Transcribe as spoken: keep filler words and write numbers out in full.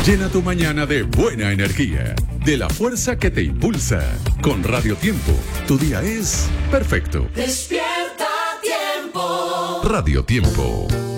Llena tu mañana de buena energía, de la fuerza que te impulsa. Con Radio Tiempo, tu día es perfecto. Despierta Tiempo. Radio Tiempo.